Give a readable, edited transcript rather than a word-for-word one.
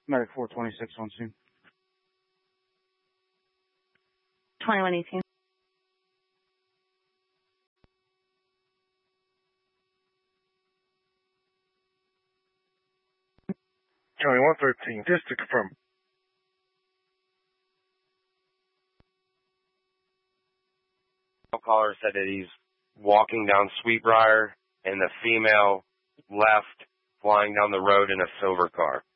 Medic 426 on scene. 2118. County 113, just to confirm. Caller said that he's walking down Sweetbriar and the female left flying down the road in a silver car.